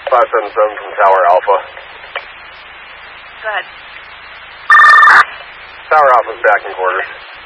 577 from Tower Alpha. Go ahead. Tower Alpha's back in quarters.